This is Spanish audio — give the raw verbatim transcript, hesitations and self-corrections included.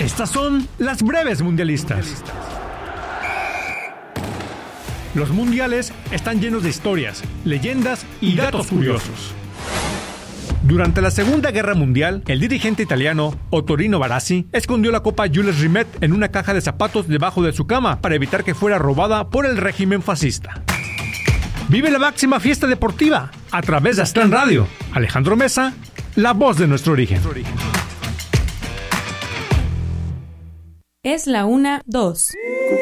Estas son las breves mundialistas. Los mundiales están llenos de historias, leyendas y datos curiosos. Durante la Segunda Guerra Mundial, el dirigente italiano Ottorino Barassi escondió la Copa Jules Rimet en una caja de zapatos debajo de su cama para evitar que fuera robada por el régimen fascista. Vive la máxima fiesta deportiva a través de Aztlán Radio. Alejandro Mesa, la voz de nuestro origen. Es la una, dos.